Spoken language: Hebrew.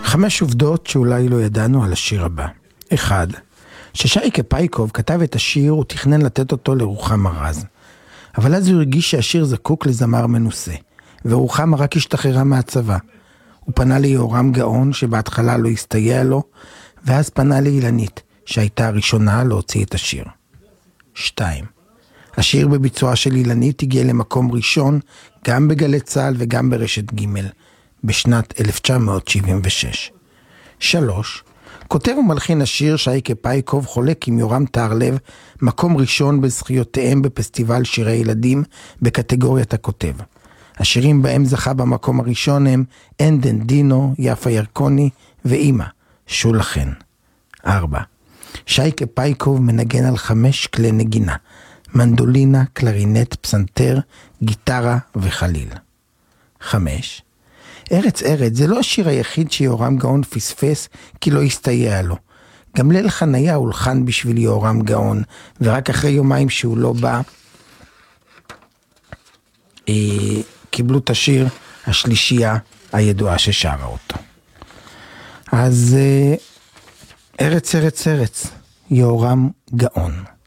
5 עובדות שאולי לא ידענו על השיר הבא. 1. ששייקה פייקוב כתב את השיר ותכנן לתת אותו לרוחמה רז. אבל אז הוא הרגיש שהשיר זקוק לזמר מנוסה, ורוחמה רק השתחררה מהצבא. הוא פנה ליהורם גאון שבהתחלה לא הסתייע לו, ואז פנה לאילנית, שהייתה הראשונה להוציא את השיר. 2. השיר בביצועה של אילנית הגיע למקום ראשון, גם בגלי צהל וגם ברשת ג' בשנת 1976. 3. כותב ומלחין השיר שייקה פייקוב חולק עם יורם טהרלב מקום ראשון בזכיותיהם בפסטיבל שירי ילדים בקטגוריית הכותב. השירים בהם זכה במקום הראשון הם אנדן דינו, יפה ירקוני ואימא, שולה חן. 4. שייקה פייקוב מנגן על 5 כלי נגינה, מנדולינה, קלרינט, פסנתר, גיטרה וחליל. 5. ארץ ארץ זה לא השיר היחיד שיורם גאון פספס כי לא הסתייע לו. גם ליל חניה הולחן בשביל יורם גאון, ורק אחרי יומיים שהוא לא בא, קיבלו את השיר השלישייה הידועה ששרה אותו. אז ארץ ארץ ארץ, יורם גאון.